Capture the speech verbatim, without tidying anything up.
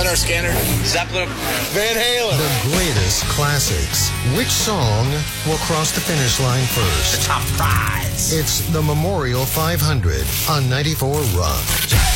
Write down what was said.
Leonard Skinner, Zeppelin, Van Halen. The greatest classics. Which song will cross the finish line first? The top prize. It's the Memorial five hundred on ninety-four Rock.